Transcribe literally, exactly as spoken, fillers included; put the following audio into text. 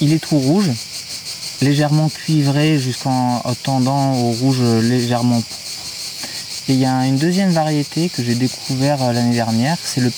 il est tout rouge, légèrement cuivré jusqu'en tendant au rouge légèrement pourpre. Et il y a une deuxième variété que j'ai découvert l'année dernière, c'est le